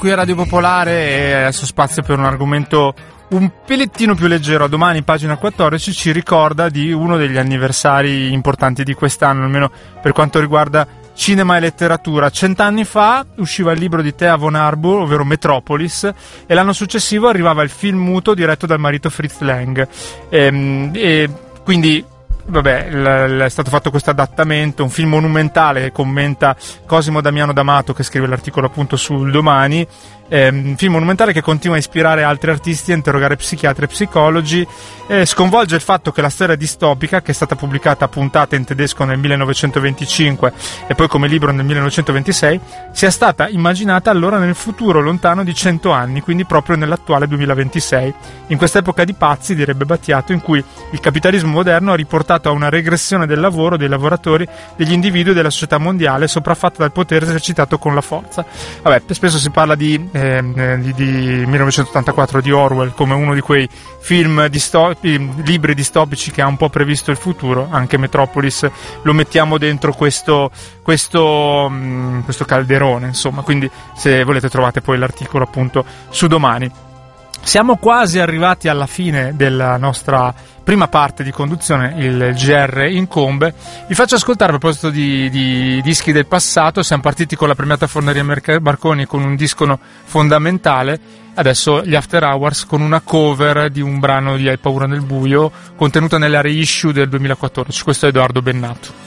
qui a Radio Popolare e adesso spazio per un argomento un pelettino più leggero. A Domani, pagina 14, ci ricorda di uno degli anniversari importanti di quest'anno, almeno per quanto riguarda cinema e letteratura. 100 anni fa usciva il libro di Thea von Arbuch, ovvero Metropolis, e l'anno successivo arrivava il film muto diretto dal marito Fritz Lang. E quindi è stato fatto questo adattamento, un film monumentale che commenta Cosimo Damiano D'Amato, che scrive l'articolo appunto sul Domani. Un film monumentale che continua a ispirare altri artisti a interrogare psichiatri e psicologi. Sconvolge il fatto che la storia distopica, che è stata pubblicata a puntate in tedesco nel 1925 e poi come libro nel 1926, sia stata immaginata allora nel futuro lontano di 100 anni, quindi proprio nell'attuale 2026, in quest'epoca di pazzi, direbbe Battiato, in cui il capitalismo moderno ha riportato a una regressione del lavoro, dei lavoratori, degli individui e della società mondiale, sopraffatta dal potere esercitato con la forza. Spesso si parla di 1984 di Orwell come uno di quei film libri distopici che ha un po' previsto il futuro. Anche Metropolis lo mettiamo dentro questo calderone, insomma. Quindi se volete trovate poi l'articolo appunto su Domani. Siamo quasi arrivati alla fine della nostra prima parte di conduzione, il GR incombe. Vi faccio ascoltare, a proposito di dischi del passato, siamo partiti con la premiata Forneria Marconi con un disco fondamentale, adesso gli After Hours con una cover di un brano di Hai paura nel buio contenuta nella reissue del 2014. Questo è Edoardo Bennato.